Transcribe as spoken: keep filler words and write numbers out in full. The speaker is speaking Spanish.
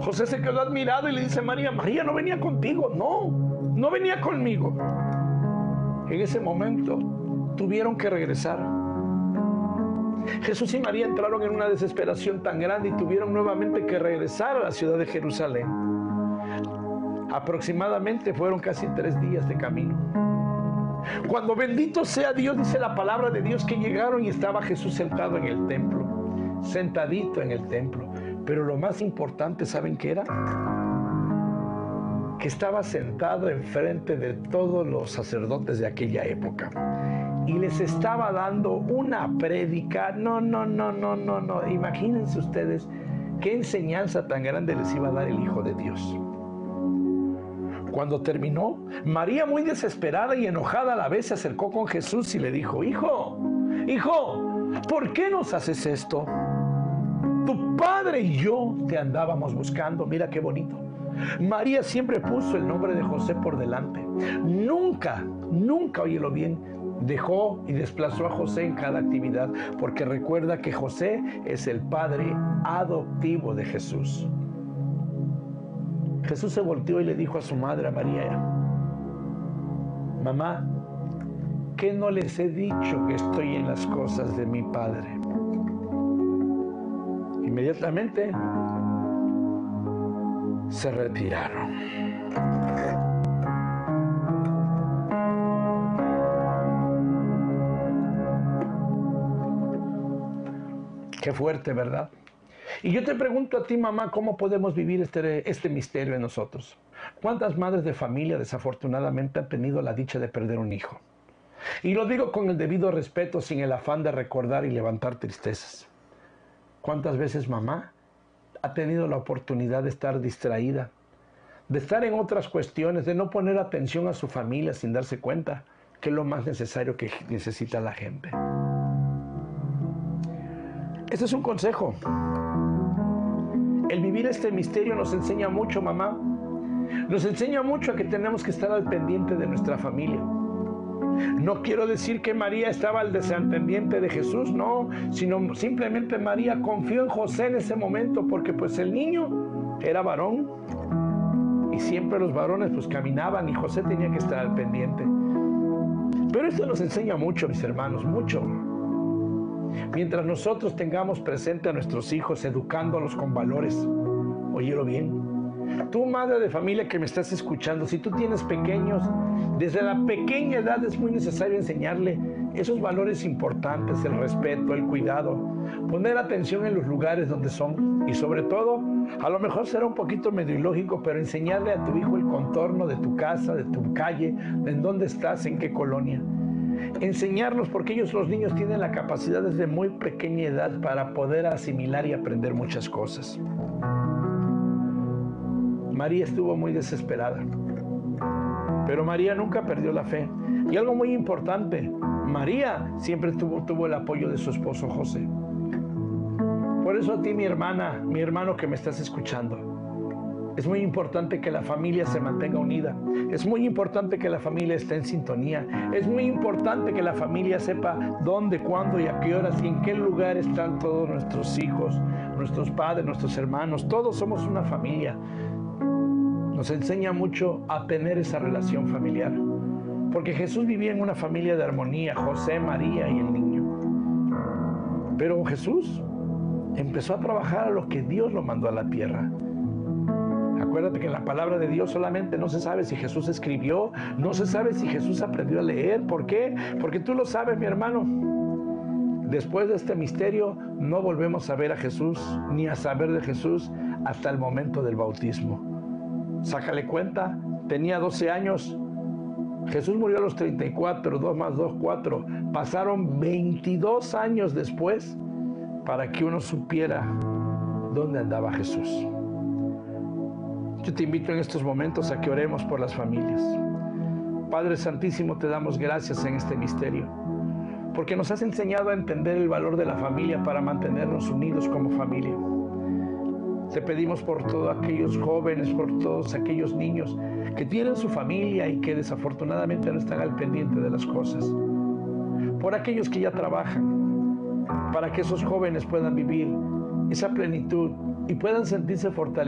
José se quedó admirado y le dice a María, María no venía contigo. No, no venía conmigo. En ese momento tuvieron que regresar. Jesús y María entraron en una desesperación tan grande y tuvieron nuevamente que regresar a la ciudad de Jerusalén. Aproximadamente fueron casi tres días de camino. Cuando, bendito sea Dios, dice la palabra de Dios, que llegaron y estaba Jesús sentado en el templo, sentadito en el templo. Pero lo más importante, ¿saben qué era? Que estaba sentado enfrente de todos los sacerdotes de aquella época y les estaba dando una prédica. No, no, no, no, no, no. Imagínense ustedes qué enseñanza tan grande les iba a dar el Hijo de Dios. Cuando terminó, María, muy desesperada y enojada a la vez, se acercó con Jesús y le dijo, hijo, hijo, ¿por qué nos haces esto? Tu padre y yo te andábamos buscando. Mira qué bonito. María siempre puso el nombre de José por delante. Nunca, nunca, óyelo bien, dejó y desplazó a José en cada actividad, porque recuerda que José es el padre adoptivo de Jesús. Jesús se volteó y le dijo a su madre, a María, mamá, ¿qué no les he dicho que estoy en las cosas de mi Padre? Inmediatamente se retiraron. Qué fuerte, ¿verdad? Y yo te pregunto a ti, mamá, ¿cómo podemos vivir este, este misterio en nosotros? ¿Cuántas madres de familia desafortunadamente han tenido la dicha de perder un hijo? Y lo digo con el debido respeto, sin el afán de recordar y levantar tristezas. ¿Cuántas veces mamá ha tenido la oportunidad de estar distraída, de estar en otras cuestiones, de no poner atención a su familia sin darse cuenta que es lo más necesario que necesita la gente? Este es un consejo. El vivir este misterio nos enseña mucho, mamá. Nos enseña mucho a que tenemos que estar al pendiente de nuestra familia. No quiero decir que María estaba al desentendiente de Jesús, no, sino simplemente María confió en José en ese momento, porque pues el niño era varón y siempre los varones pues caminaban y José tenía que estar al pendiente. Pero esto nos enseña mucho, mis hermanos, mucho. Mientras nosotros tengamos presente a nuestros hijos, educándolos con valores, óyelo bien. Tú, madre de familia que me estás escuchando, si tú tienes pequeños, desde la pequeña edad es muy necesario enseñarle esos valores importantes, el respeto, el cuidado, poner atención en los lugares donde son y sobre todo, a lo mejor será un poquito medio ilógico, pero enseñarle a tu hijo el contorno de tu casa, de tu calle, de en dónde estás, en qué colonia. Enseñarlos, porque ellos, los niños, tienen la capacidad desde muy pequeña edad para poder asimilar y aprender muchas cosas. María estuvo muy desesperada, pero María nunca perdió la fe. Y algo muy importante, María siempre tuvo, tuvo el apoyo de su esposo José. Por eso a ti, mi hermana, mi hermano que me estás escuchando, es muy importante que la familia se mantenga unida. Es muy importante que la familia esté en sintonía. Es muy importante que la familia sepa dónde, cuándo y a qué horas y en qué lugar están todos nuestros hijos, nuestros padres, nuestros hermanos. Todos somos una familia. Nos enseña mucho a tener esa relación familiar. Porque Jesús vivía en una familia de armonía, José, María y el niño. Pero Jesús empezó a trabajar a lo que Dios lo mandó a la tierra. Acuérdate que en la palabra de Dios solamente no se sabe si Jesús escribió, no se sabe si Jesús aprendió a leer. ¿Por qué? Porque tú lo sabes, mi hermano. Después de este misterio no volvemos a ver a Jesús ni a saber de Jesús hasta el momento del bautismo. Sácale cuenta, tenía doce años. Jesús murió a los treinta y cuatro, dos más dos, cuatro. Pasaron veintidós años después para que uno supiera dónde andaba Jesús. Yo te invito en estos momentos a que oremos por las familias. Padre Santísimo, te damos gracias en este misterio, porque nos has enseñado a entender el valor de la familia para mantenernos unidos como familia. Te pedimos por todos aquellos jóvenes, por todos aquellos niños que tienen su familia y que desafortunadamente no están al pendiente de las cosas. Por aquellos que ya trabajan, para que esos jóvenes puedan vivir esa plenitud y puedan sentirse fortalecidos